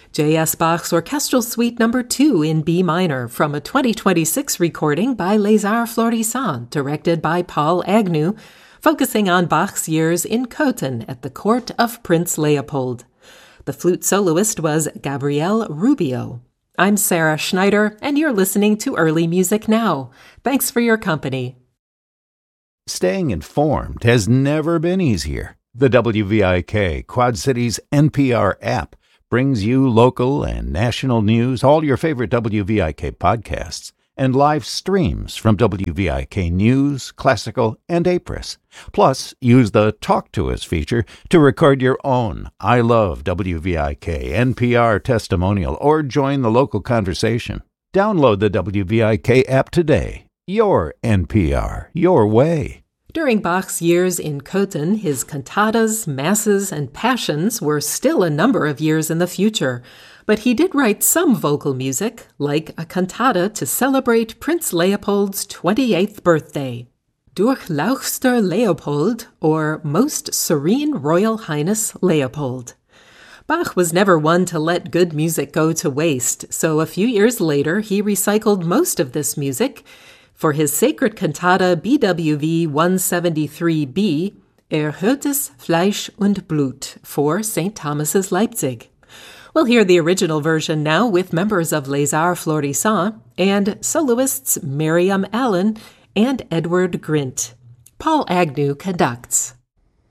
J.S. Bach's Orchestral Suite No. 2 in B minor from a 2026 recording by Les Arts Florissants, directed by Paul Agnew, focusing on Bach's years in Cothen at the court of Prince Leopold. The flute soloist was Gabrielle Rubio. I'm Sarah Schneider, and you're listening to Early Music Now. Thanks for your company. Staying informed has never been easier. The WVIK Quad Cities NPR app brings you local and national news, all your favorite WVIK podcasts, and live streams from WVIK News, Classical, and Apris. Plus, use the Talk to Us feature to record your own I Love WVIK NPR testimonial or join the local conversation. Download the WVIK app today. Your NPR, your way. During Bach's years in Cothen, his cantatas, masses, and passions were still a number of years in the future, but he did write some vocal music, like a cantata to celebrate Prince Leopold's 28th birthday. Durchlauchster Leopold, or Most Serene Royal Highness Leopold. Bach was never one to let good music go to waste, so a few years later he recycled most of this music for his sacred cantata BWV 173b, Erhöhtes Fleisch und Blut, for St. Thomas's Leipzig. We'll hear the original version now with members of Les Arts Florissants and soloists Miriam Allen and Edward Grint. Paul Agnew conducts.